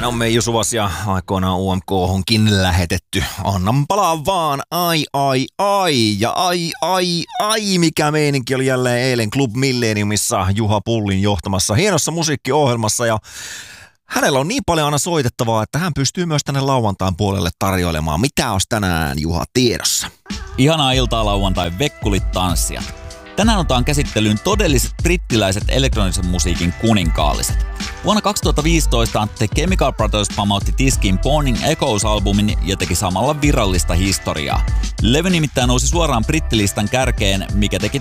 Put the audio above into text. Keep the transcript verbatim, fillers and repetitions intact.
on Meiju Suvas ja aikoinaan U M K:honkin lähetetty. Annan palaa vaan, ai ai ai ja ai ai ai, mikä meininki oli jälleen eilen Club Millenniumissa Juha Pullin johtamassa hienossa musiikkiohjelmassa ja hänellä on niin paljon aina soitettavaa, että hän pystyy myös tänne lauantain puolelle tarjoilemaan. Mitä olisi tänään, Juha, tiedossa? Ihanaa iltaa lauantai, vekkulit tanssijat. Tänään otetaan käsittelyyn todelliset brittiläiset elektronisen musiikin kuninkaalliset. Vuonna kaksituhattaviisitoista The Chemical Brothers pamautti tiskiin Burning Echoes-albumin ja teki samalla virallista historiaa. Levy nimittäin nousi suoraan brittilistan kärkeen, mikä teki